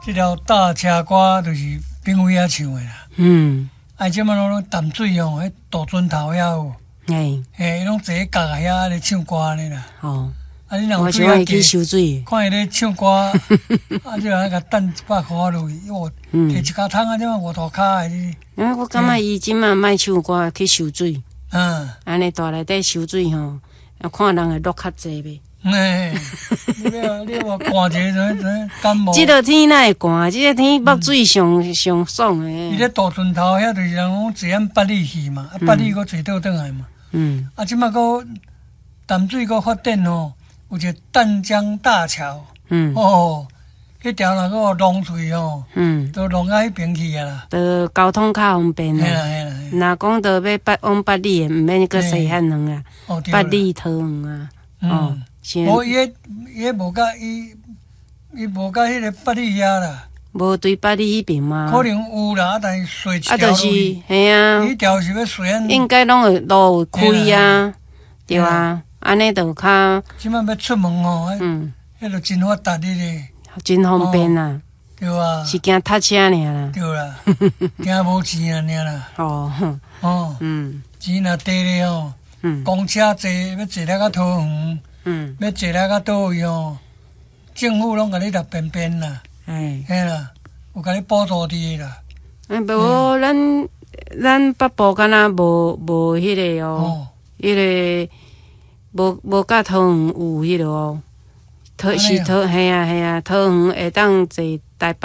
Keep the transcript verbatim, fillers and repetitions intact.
这条大车歌就是评委遐唱的啦。嗯。啊，即满拢淡水哦，迄大船头遐有。嘿。嘿，伊拢坐喺角遐咧唱歌咧啦。哦。啊，你若有水啊去收水，看伊咧唱歌，啊，你若甲等一百箍落去，哇，摕一家桶啊，即满五大卡的你。 嗯，我感觉伊即满卖唱歌去收水。嗯。安尼大内底收水吼，要看人会落较济呗。 哎，你要你要寒者怎怎感冒？ 即个天哪会寒？即个天墨水上上爽诶。 伊咧大船头遐就是人讲坐按八里去嘛，啊八里搁坐倒转来嘛。嗯。啊，即马搁淡水搁发展吼，有一个淡江大桥。嗯。哦，迄条若搁弄出去吼，嗯，都弄到迄边去啊啦。 都交通较方便啦。 嘿啦嘿啦。 若讲到要八往八里诶，毋免搁西汉人啊。哦，对。八里桃园啊。哦。 无伊迄伊迄无甲伊伊无甲迄个八里遐啦， 无对八里迄边嘛， 可能有啦，但是水一条路，啊，就是系啊， 迄条是要水安， 应该拢会路会开啊，对啊，安尼就较。 即摆要出门吼，嗯，迄个真发达的咧， 真方便啦， 对啊， 是惊塞车尔啦， 对啦，惊无钱啊尔啦，哦，哦，嗯，钱若低咧吼，嗯，公车坐要坐了到桃园。嗯，要坐了到倒位哦，政府拢甲你立便便啦，哎，嘿啦，有甲你补助伫啦。 哎，无咱咱北部敢若无无迄个哦，迄个无无甲桃园有迄个哦，桃是桃，系啊系啊，桃园会当坐